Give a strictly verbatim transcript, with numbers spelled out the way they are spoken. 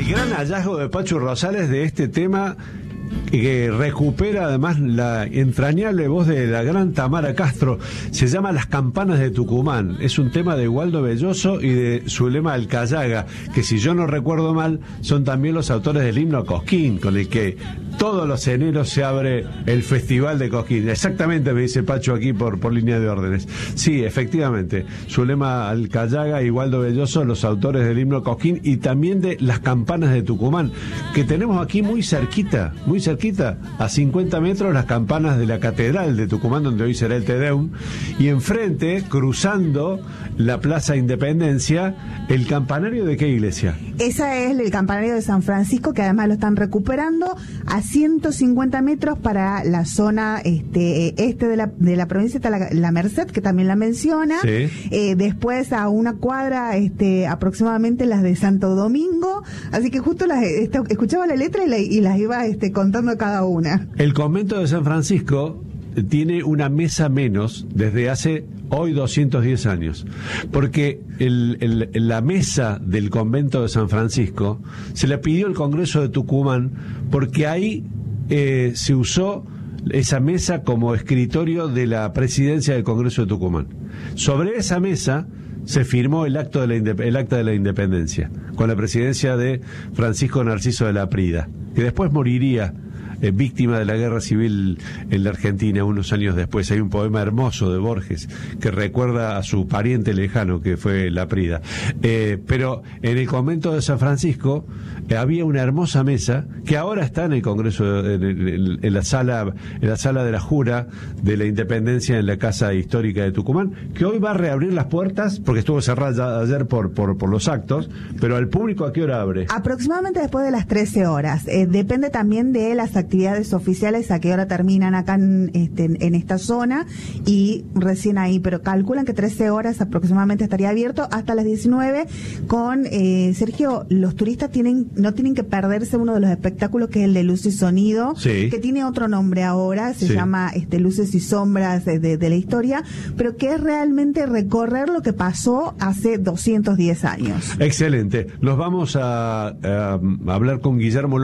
Gran hallazgo de Pachu Rosales de este tema, que recupera además la entrañable voz de la gran Tamara Castro. Se llama Las Campanas de Tucumán. Es un tema de Waldo Belloso y de Zulema Alcayaga, que si yo no recuerdo mal son también los autores del himno a Cosquín, con el que todos los eneros se abre el Festival de Cosquín. Exactamente, me dice Pacho aquí por, por línea de órdenes. Sí, efectivamente, Zulema Alcayaga y Waldo Belloso, los autores del himno a Cosquín y también de Las Campanas de Tucumán, que tenemos aquí muy cerquita, muy cerquita, a cincuenta metros, las campanas de la Catedral de Tucumán, donde hoy será el Te Deum, y enfrente, cruzando la Plaza Independencia, el campanario ¿de qué iglesia? Esa es el campanario de San Francisco, que además lo están recuperando a ciento cincuenta metros para la zona este este de la de la provincia, está la, la Merced, que también la menciona. Sí. Eh, después a una cuadra este aproximadamente las de Santo Domingo, así que justo las esta, escuchaba la letra y, la, y las iba este contando cada una. El convento de San Francisco tiene una mesa menos desde hace hoy doscientos diez años, porque el, el, la mesa del convento de San Francisco se la pidió el Congreso de Tucumán, porque ahí eh, se usó esa mesa como escritorio de la presidencia del Congreso de Tucumán. Sobre esa mesa se firmó el acto de la indep- el acta de la independencia, con la presidencia de Francisco Narciso de la Prida, que después moriría Eh, víctima de la guerra civil en la Argentina unos años después. Hay un poema hermoso de Borges que recuerda a su pariente lejano, que fue Laprida. Eh, pero en el convento de San Francisco eh, había una hermosa mesa que ahora está en el Congreso, en, en, en la sala en la sala de la Jura de la Independencia, en la Casa Histórica de Tucumán, que hoy va a reabrir las puertas, porque estuvo cerrada ayer por, por, por los actos, pero al público ¿a qué hora abre? Aproximadamente después de las trece horas. Eh, depende también de las actividades actividades oficiales a qué hora terminan acá en, este, en esta zona, y recién ahí, pero calculan que trece horas aproximadamente estaría abierto hasta las diecinueve con, eh, Sergio, los turistas tienen no tienen que perderse uno de los espectáculos, que es el de Luz y Sonido, sí, que tiene otro nombre ahora, se sí. llama este Luces y Sombras de, de, de la historia, pero que es realmente recorrer lo que pasó hace doscientos diez años. Excelente. Los vamos a, a hablar con Guillermo